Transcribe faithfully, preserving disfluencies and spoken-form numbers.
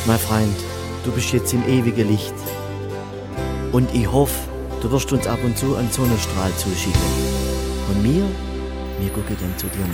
Mein Freund, du bist jetzt im ewigen Licht. Und ich hoffe, du wirst uns ab und zu einen Sonnenstrahl zuschicken. Und wir, wir gucken dann zu dir.